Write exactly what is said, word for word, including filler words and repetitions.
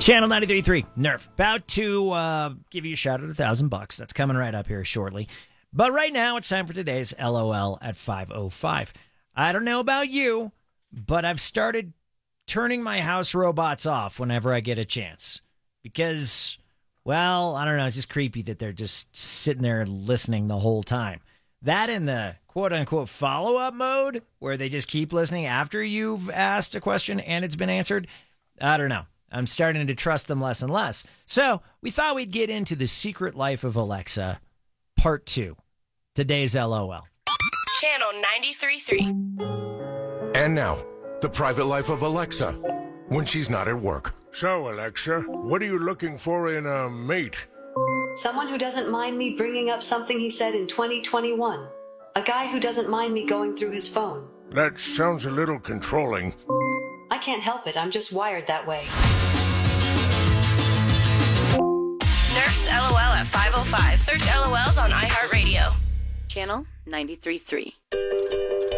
Channel ninety-three point three, Nerf. About to uh, give you a shout at a thousand bucks. That's coming right up here shortly. But right now, it's time for today's L O L at five oh five. I don't know about you, but I've started turning my house robots off whenever I get a chance. Because, well, I don't know, it's just creepy that they're just sitting there listening the whole time. That in the quote-unquote follow-up mode, where they just keep listening after you've asked a question and it's been answered, I don't know. I'm starting to trust them less and less. So we thought we'd get into the secret life of Alexa, part two. Today's L O L. Channel ninety-three point three. And now, the private life of Alexa when she's not at work. So, Alexa, what are you looking for in a mate? Someone who doesn't mind me bringing up something he said in twenty twenty-one. A guy who doesn't mind me going through his phone. That sounds a little controlling. I can't help it, I'm just wired that way. Nerf's L O L at five oh five. Search L O Ls on iHeartRadio. Channel ninety-three point three.